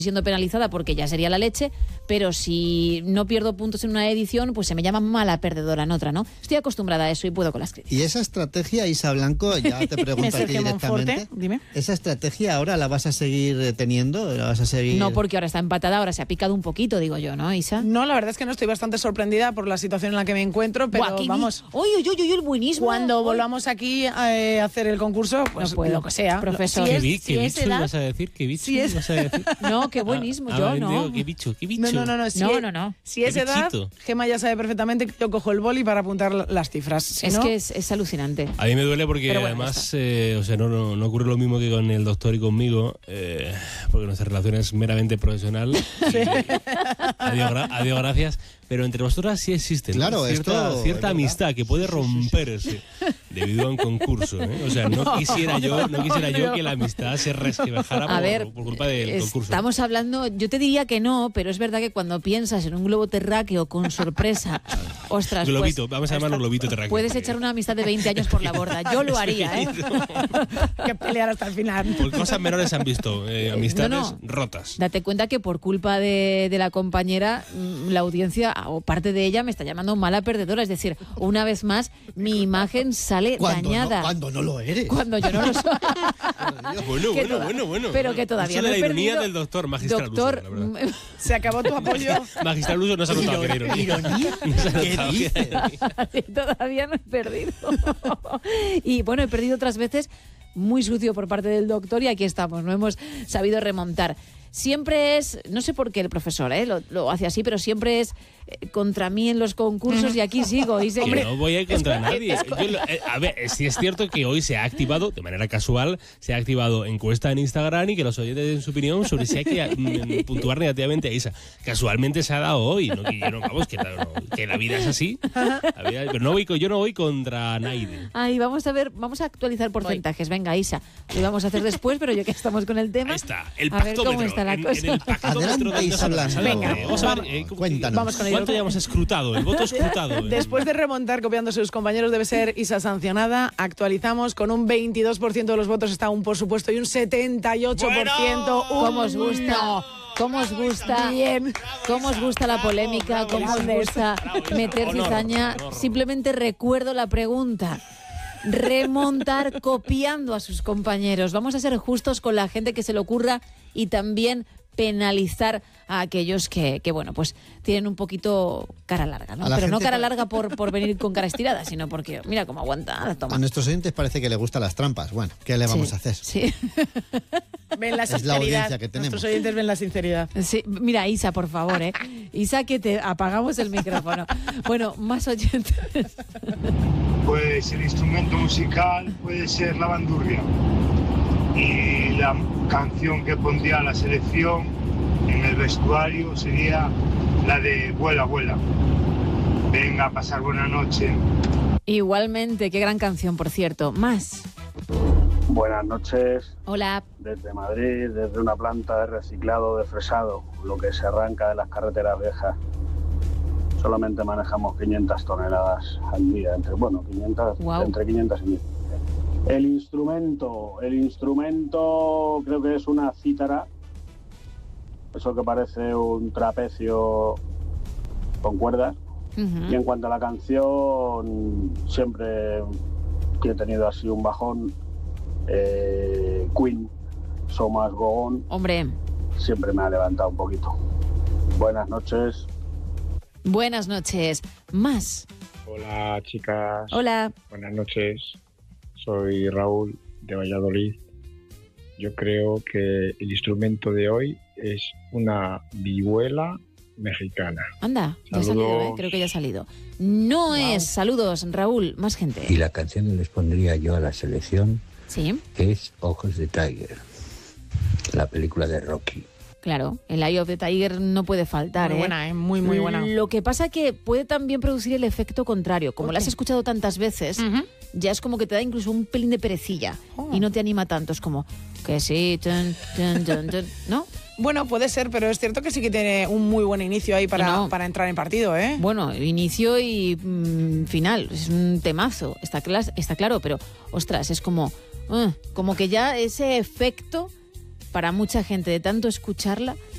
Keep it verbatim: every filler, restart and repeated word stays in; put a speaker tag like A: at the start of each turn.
A: siendo penalizada porque ya sería la leche, pero si no pierdo puntos en una edición, pues se me llama mala perdedora en otra, ¿no? Estoy acostumbrada a eso y puedo con las críticas.
B: Y esa estrategia, Isa Blanco, ya te pregunto a ti directamente.
C: Monforte, dime.
B: ¿Esa estrategia ahora la vas a seguir teniendo? ¿La vas a seguir?
A: No, porque ahora está empatada, ahora se ha picado un poquito, digo yo, ¿no, Isa?
C: No, la verdad es que no, estoy bastante sorprendida por la situación en la que me encuentro, pero
A: Buah,
C: vamos...
A: Uy, uy, uy, uy, el buenismo.
C: Cuando
A: uy.
C: volvamos aquí a hacer el concurso, pues
A: no puedo,
C: lo que sea.
A: profesor.
C: Si
D: ¿Qué,
C: es,
D: bi-
C: si
D: qué
C: es
D: bicho
C: edad,
D: ibas a decir? ¿Qué bicho
C: si es-
D: ibas a decir?
A: No, qué buenismo,
D: Ah,
A: yo
D: ah,
A: no.
D: digo, ¿Qué bicho? ¿Qué bicho?
C: No, no, no, no. Si
A: No,
C: es,
A: no, no.
C: Si es
D: Qué
C: edad,
D: bichito.
C: Gema ya sabe perfectamente que yo cojo el boli para apuntar las cifras. Si
A: Es
C: no,
A: que es, es alucinante.
D: A mí me duele porque
A: Pero bueno,
D: además, eh, o sea, no, no, no ocurre lo mismo que con el doctor y conmigo, eh, porque nuestra relación es meramente profesional. Sí. Adiós, gra- adiós, gracias. Pero entre vosotras sí existe, ¿no?
B: Claro,
D: cierta,
B: esto,
D: cierta
B: es
D: amistad que puede romperse debido a un concurso, ¿eh? O sea, no,
C: No,
D: quisiera yo, no quisiera yo
C: no.
D: que la amistad se resquebrajara
A: A
D: por,
A: ver,
D: por culpa del concurso.
A: estamos hablando, yo te diría que no, pero es verdad que cuando piensas en un globo terráqueo con sorpresa, ostras,
D: Globito,
A: pues,
D: vamos a llamarlo globito terráqueo.
A: puedes echar una amistad de veinte años por la borda. Yo lo haría, ¿eh?
C: que pelear hasta el final.
D: Por cosas menores se han visto eh, amistades
A: No, no.
D: rotas.
A: Date cuenta que por culpa de, de la compañera, mm, la audiencia o parte de ella me está llamando mala perdedora. Es decir, una vez más, mi imagen sale
B: Cuando
A: dañada.
B: no, cuando no lo eres.
A: Cuando yo no lo soy.
D: Bueno,
A: Que
D: bueno,
A: toda-
D: bueno, bueno.
A: Pero que todavía
D: Eso
A: no
D: de
A: he
D: la ironía
A: perdido.
D: del doctor, magistral
A: Doctor,
D: uso, la verdad.
C: Se acabó tu apoyo.
D: Magistral uso no se ha notado que era ironía.
B: ¿Ironía?
D: No se ha
B: ¿Qué
D: notado que
B: dices?
D: era ironía.
A: todavía no he perdido. Y bueno, he perdido otras veces muy sucio por parte del doctor y aquí estamos, no hemos sabido remontar. Siempre es, no sé por qué el profesor ¿eh? lo, lo hace así, pero siempre es eh, contra mí en los concursos y aquí sigo. Y se-
D: Que no voy a ir contra nadie. Yo lo- eh, a ver, sí es cierto que hoy se ha activado, de manera casual, se ha activado encuesta en Instagram y que los oyentes den su opinión sobre si hay que mm, puntuar negativamente a Isa. Casualmente se ha dado hoy, ¿no? Que, yo no, vamos, que, la, no, que la vida es así. La vida- pero no voy, co- yo no voy contra Naide.
A: Ay, vamos a ver, vamos a actualizar porcentajes. Venga, Isa, lo vamos a hacer después, pero ya que estamos con el tema,
D: Ahí está, el
A: a ver cómo
D: pactómetro.
A: está la
D: en,
A: cosa.
D: en el pactómetro
B: Adelante,
D: de
B: Isa
D: Isa
B: Blanco.
C: Venga,
D: vamos a ver, eh,
B: cuéntanos.
C: Vamos con ello.
D: ¿Cuánto ya hemos escrutado? El voto escrutado. eh.
C: Después de remontar copiando a sus compañeros debe ser Isa sancionada. Actualizamos con un veintidós por ciento de los votos está un por supuesto y un setenta y ocho por ciento un
A: ¿Cómo os gusta?
C: no.
A: ¿Cómo os gusta?
C: Bien.
A: ¿Cómo os gusta la polémica?
D: bravo,
A: ¿Cómo os
C: bravo,
A: gusta
D: bravo, Isa.
A: meter
D: Honor,
A: cizaña?
D: honor.
A: Simplemente recuerdo la pregunta. Remontar copiando a sus compañeros. Vamos a ser justos con la gente que se le ocurra y también penalizar a aquellos que, que bueno, pues tienen un poquito cara larga, ¿no?
B: A la
A: Pero no
B: gente
A: cara
B: pa-
A: larga por, por venir con cara estirada, sino porque, mira cómo aguanta,
B: A
A: toma.
B: nuestros oyentes parece que le gustan las trampas. Bueno, ¿qué le vamos
A: Sí,
B: a hacer?
A: Sí.
C: Ven la
B: Es la
C: sinceridad.
B: audiencia que tenemos.
C: Nuestros oyentes ven la sinceridad.
A: Sí, mira, Isa, por favor, ¿eh? Isa, que te apagamos el micrófono. Bueno, más oyentes.
E: Pues el instrumento musical puede ser la bandurria. Y la canción que pondría la selección en el vestuario sería la de Vuela, vuela. Venga, a pasar buena noche.
A: Igualmente, qué gran canción, por cierto. Más.
F: Buenas noches,
A: Hola.
F: desde Madrid, desde una planta de reciclado de fresado, lo que se arranca de las carreteras viejas. Solamente manejamos quinientas toneladas al día, entre, bueno, quinientas,
A: Guau.
F: entre quinientas y mil. El instrumento, el instrumento creo que es una cítara, eso que parece un trapecio con cuerdas.
A: Ujú.
F: Y en cuanto a la canción, siempre que he tenido así un bajón, eh, Queen, So Must Go On,
A: Hombre,
F: siempre me ha levantado un poquito. Buenas noches.
A: buenas noches. Más.
G: Hola chicas,
A: Hola.
G: buenas noches. Soy Raúl de Valladolid. Yo creo que el instrumento de hoy es una vihuela mexicana.
A: Anda, ya ha
G: Saludos.
A: salido, ¿eh? Creo que ya ha salido. No es. Saludos, Raúl. Más
H: Y
A: gente.
H: la canción que les pondría yo a la selección
A: Sí,
H: es Ojos de Tiger, la película de Rocky.
A: claro. El Eye of the Tiger no puede faltar,
C: Muy
A: ¿eh?
C: buena, ¿eh? Muy, muy buena.
A: Lo que pasa que puede también producir el efecto contrario. Como
C: ¿Por
A: la has
C: qué?
A: escuchado tantas veces,
C: Ujú.
A: ya es como que te da incluso un pelín de perecilla
C: Oh.
A: y no te anima tanto. Es como que sí, tun, tun, tun, tun, ¿no?
C: Bueno, puede ser, pero es cierto que sí que tiene un muy buen inicio ahí para,
A: No.
C: para entrar en partido, ¿eh?
A: Bueno, inicio y mm, final. Es un temazo, está, clas- está claro, pero ostras, es como, uh, como que ya ese efecto para mucha gente de tanto escucharla